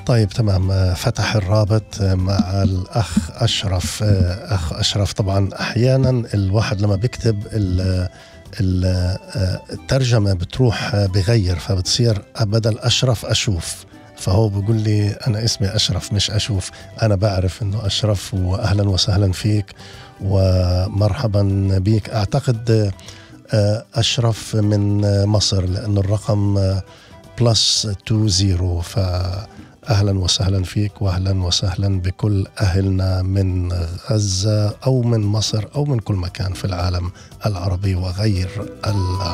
طيب تمام، فتح الرابط مع الأخ أشرف. أخ أشرف، طبعا أحيانا الواحد لما بيكتب الترجمة بتروح بغير، فبتصير بدل أشرف أشوف، فهو بيقول لي أنا اسمي أشرف مش أشوف. أنا بعرف أنه أشرف، وأهلا وسهلا فيك ومرحبا بيك. أعتقد أشرف من مصر لأنه الرقم +20، فأهلا وسهلا فيك، وأهلا وسهلا بكل أهلنا من غزة أو من مصر أو من كل مكان في العالم العربي وغير العربي.